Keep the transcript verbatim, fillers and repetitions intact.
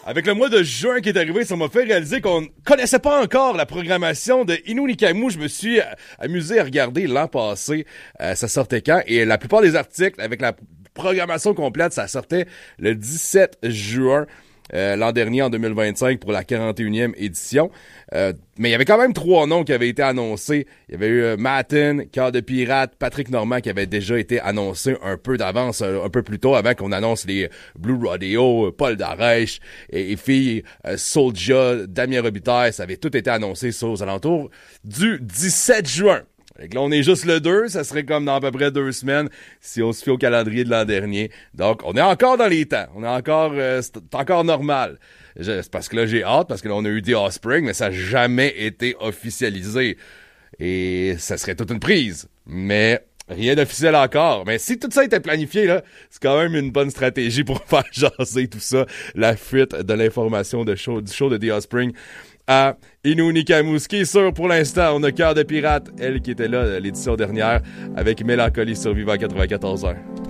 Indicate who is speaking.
Speaker 1: Avec le mois de juin qui est arrivé, ça m'a fait réaliser qu'on ne connaissait pas encore la programmation de Inu ni Kamu. Je me suis amusé à regarder l'an passé, euh, ça sortait quand, et la plupart des articles avec la programmation complète, ça sortait le dix-sept juin. Euh, l'an dernier, en deux mille vingt-cinq, pour la quarante et unième édition. Euh, mais il y avait quand même trois noms qui avaient été annoncés. Il y avait eu euh, Matin, Cœur de Pirate, Patrick Normand qui avait déjà été annoncé un peu d'avance, un, un peu plus tôt, avant qu'on annonce les Blue Rodeo, Paul Darèche et, et filles, euh, Soulja, Damien Robitaille. Ça avait tout été annoncé ça, aux alentours du dix-sept juin. Fait que là, on est juste le deux, ça serait comme dans à peu près deux semaines si on se fie au calendrier de l'an dernier. Donc, on est encore dans les temps. On est encore, euh, c'est encore normal. Je, c'est parce que là, j'ai hâte, parce que là, on a eu The Offspring, mais ça n'a jamais été officialisé. Et ça serait toute une prise. Mais rien d'officiel encore. Mais si tout ça était planifié, là, c'est quand même une bonne stratégie pour faire jaser tout ça, la fuite de l'information de show, du show de The Offspring à Inu ni Kamu. Ce qui est sûr pour l'instant, on a Cœur de Pirate, elle qui était là l'édition dernière, avec Mélancolie sur Viva quatre-vingt-quatorze heures.